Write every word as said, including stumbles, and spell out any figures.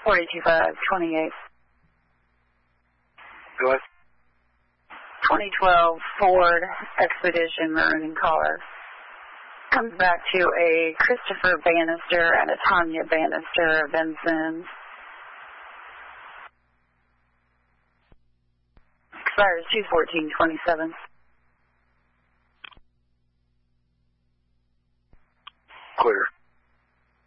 forty-two five twenty-eight. Go ahead. twenty twelve Ford Expedition maroon car. Comes back to a Christopher Bannister and a Tanya Bannister of Vincennes. Expires two fourteen twenty-seven.